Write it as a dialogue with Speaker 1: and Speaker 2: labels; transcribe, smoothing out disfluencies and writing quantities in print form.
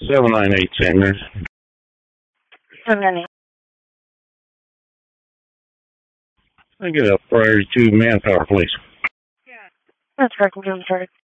Speaker 1: 798 Sanders.
Speaker 2: 798.
Speaker 1: I get a priority to manpower, please.
Speaker 2: That's correct. I'm doing the target.